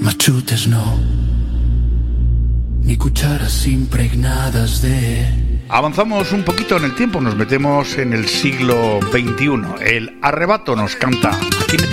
machutes no, ni cucharas impregnadas de... Avanzamos un poquito en el tiempo, nos metemos en el siglo XXI. El Arrebato nos canta